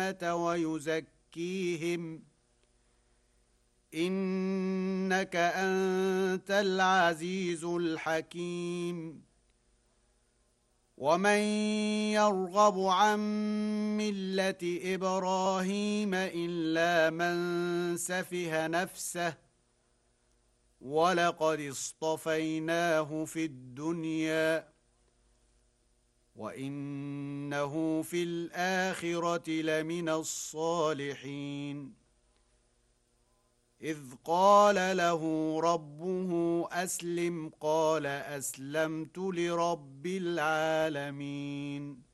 ويزكيهم إنك أنت العزيز الحكيم. ومن يرغب عن ملة إبراهيم إلا من سفه نفسه ولقد اصطفيناه في الدنيا وإنه في الآخرة لمن الصالحين. إذ قال له ربه أسلم قال أسلمت لرب العالمين.